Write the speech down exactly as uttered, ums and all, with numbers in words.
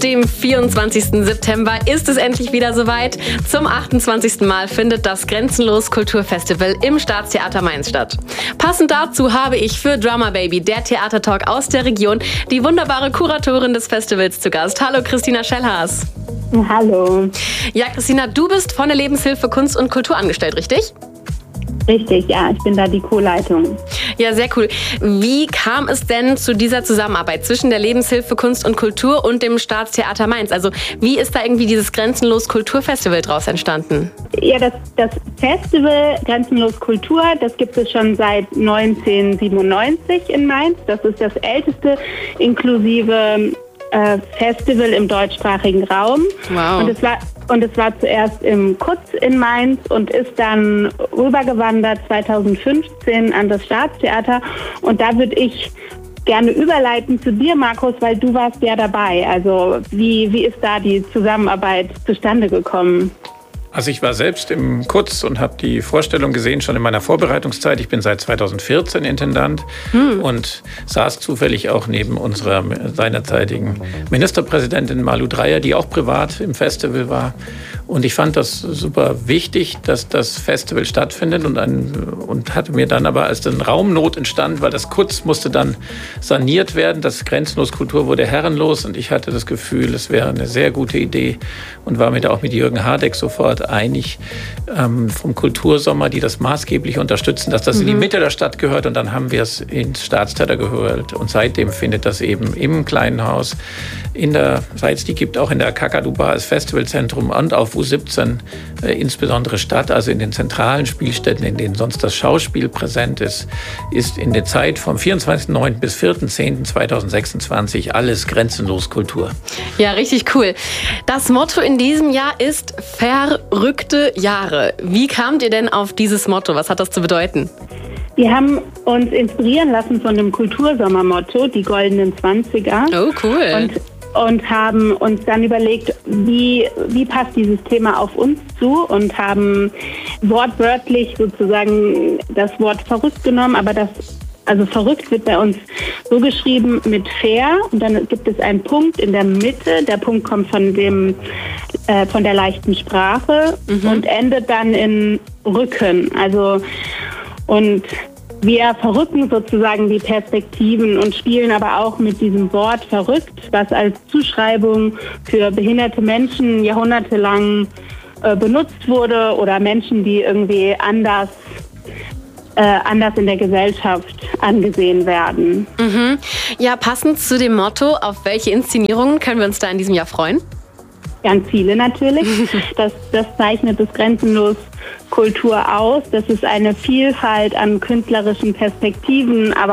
Dem vierundzwanzigsten September ist es endlich wieder soweit. Zum achtundzwanzigsten Mal findet das Grenzenlos Kulturfestival im Staatstheater Mainz statt. Passend dazu habe ich für Drama Baby, der Theatertalk aus der Region, die wunderbare Kuratorin des Festivals zu Gast. Hallo Christina Schellhaas. Hallo. Ja, Christina, du bist von der Lebenshilfe Kunst und Kultur angestellt, richtig? Richtig, ja, ich bin da die Co-Leitung. Ja, sehr cool. Wie kam es denn zu dieser Zusammenarbeit zwischen der Lebenshilfe Kunst und Kultur und dem Staatstheater Mainz? Also wie ist da irgendwie dieses Grenzenlos Kulturfestival draus entstanden? Ja, das, das Festival Grenzenlos Kultur, das gibt es schon seit neunzehnhundertsiebenundneunzig in Mainz. Das ist das älteste inklusive äh, Festival im deutschsprachigen Raum. Wow. Und es war Und es war zuerst im Kutz in Mainz und ist dann rübergewandert zweitausendfünfzehn an das Staatstheater. Und da würde ich gerne überleiten zu dir, Markus, weil du warst ja dabei. Also wie, wie ist da die Zusammenarbeit zustande gekommen? Also ich war selbst im Kutz und habe die Vorstellung gesehen, schon in meiner Vorbereitungszeit. Ich bin seit zweitausendvierzehn Intendant hm. und saß zufällig auch neben unserer seinerzeitigen Ministerpräsidentin Malu Dreyer, die auch privat im Festival war. Und ich fand das super wichtig, dass das Festival stattfindet und, ein, und hatte mir dann aber, als dann Raumnot entstand, weil das Kutz musste dann saniert werden, das Grenzenlos Kultur wurde herrenlos und ich hatte das Gefühl, es wäre eine sehr gute Idee und war mir da auch mit Jürgen Hardeck sofort einig ähm, vom Kultursommer, die das maßgeblich unterstützen, dass das mhm. in die Mitte der Stadt gehört und dann haben wir es ins Staatstheater gehört und seitdem findet das eben im kleinen Haus, in der, seit es die gibt, auch in der Kakadu-Bar als Festivalzentrum und auf U siebzehn äh, insbesondere statt, also in den zentralen Spielstätten, in denen sonst das Schauspiel präsent ist, ist in der Zeit vom vierundzwanzigsten neunten bis vierten zehnten zweitausendsechsundzwanzig alles Grenzenlos Kultur. Ja, richtig cool. Das Motto in diesem Jahr ist verrückte Jahre. Wie kamt ihr denn auf dieses Motto? Was hat das zu bedeuten? Wir haben uns inspirieren lassen von dem Kultursommermotto, die goldenen Zwanziger. Oh, cool. Und und haben uns dann überlegt, wie, wie passt dieses Thema auf uns zu und haben wortwörtlich sozusagen das Wort verrückt genommen, aber das, also verrückt wird bei uns so geschrieben mit fair und dann gibt es einen Punkt in der Mitte, der Punkt kommt von dem, äh, von der leichten Sprache mhm. und endet dann in Rücken, also und wir verrücken sozusagen die Perspektiven und spielen aber auch mit diesem Wort verrückt, was als Zuschreibung für behinderte Menschen jahrhundertelang äh, benutzt wurde oder Menschen, die irgendwie anders, äh, anders in der Gesellschaft angesehen werden. Mhm. Ja, passend zu dem Motto, auf welche Inszenierungen können wir uns da in diesem Jahr freuen? Ganz viele natürlich. Das, das zeichnet das Grenzenlos Kultur aus. Das ist eine Vielfalt an künstlerischen Perspektiven, aber